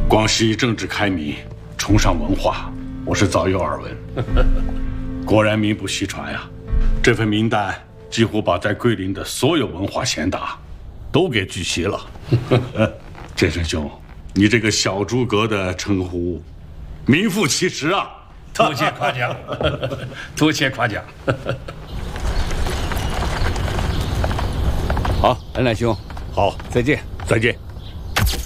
广西政治开明，崇尚文化，我是早有耳闻。果然名不虚传呀！这份名单几乎把在桂林的所有文化贤达都给聚齐了。剑圣兄，你这个小诸葛的称呼，名副其实啊！ 多谢夸奖，多谢夸奖。 好，恩来兄， 好， 再见。 再见。